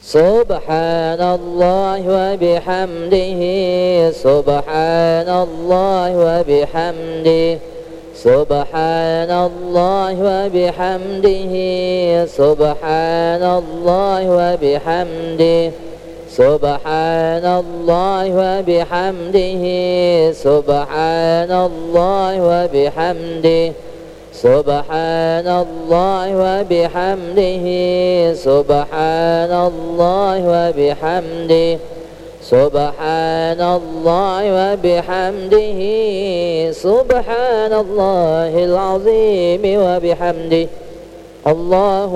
سبحان الله وبحمده سبحان الله وبحمده سبحان الله وبحمده سبحان الله وبحمده سبحان الله وبحمده سبحان الله وبحمده سبحان الله وبحمده سبحان الله وبحمده سبحان الله وبحمده سبحان الله العظيم وبحمده الله